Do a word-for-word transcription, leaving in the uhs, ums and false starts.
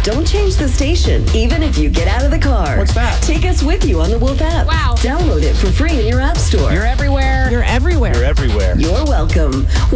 Don't change the station, even if you get out of the car. What's that? Take us with you on the Wolf app. Wow. Download it for free in your app store. You're everywhere. You're everywhere. You're everywhere. You're welcome.